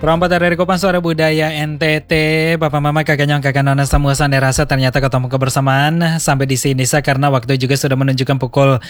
Perompat dari Kupang Suara Budaya NTT, Bapak Mama kakak nyong kakak nona semua sandi rasa ternyata ketemu kebersamaan sampai di sini karena waktu juga sudah menunjukkan pukul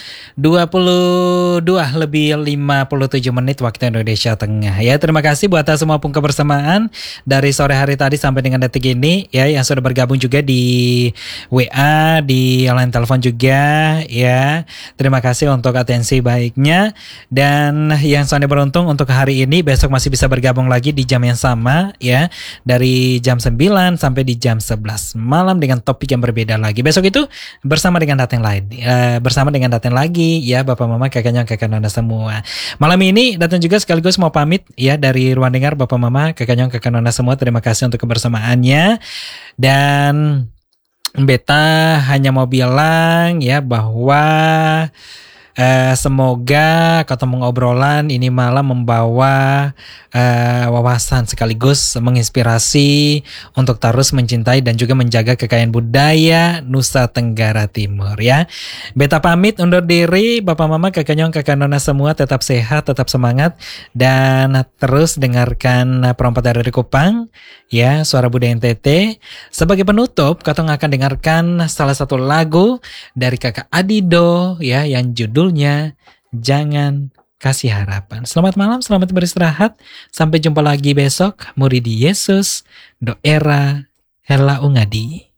22:57 waktu Indonesia Tengah. Ya, terima kasih buat semua pun kebersamaan dari sore hari tadi sampai dengan detik ini ya, yang sudah bergabung juga di WA, di line telepon juga ya. Terima kasih untuk atensi baiknya, dan yang sangat beruntung untuk hari ini, besok masih bisa bergabung lagi di jam yang sama ya, dari jam 9 sampai di jam 11 malam dengan topik yang berbeda lagi. Besok itu bersama dengan Daten lain, bersama dengan Daten lagi ya, Bapak Mama kakaknya kakak nona semua. Malam ini Daten juga sekaligus mau pamit ya dari ruang dengar Bapak Mama kakaknya kakak nona semua. Terima kasih untuk kebersamaannya, dan Beta hanya mau bilang ya bahwa semoga ketemu obrolan ini malam membawa wawasan sekaligus menginspirasi untuk terus mencintai dan juga menjaga kekayaan budaya Nusa Tenggara Timur ya. Beta pamit undur diri, Bapak Mama kakak nyong kakak nona semua tetap sehat, tetap semangat, dan terus dengarkan Perompat dari Kupang ya, Suara Budaya NTT. Sebagai penutup, Katong akan dengarkan salah satu lagu dari Kakak Adido ya, yang judulnya Jangan Kasih Harapan. Selamat malam, selamat beristirahat. Sampai jumpa lagi besok. Murid Yesus, Doera Hela Ungadi.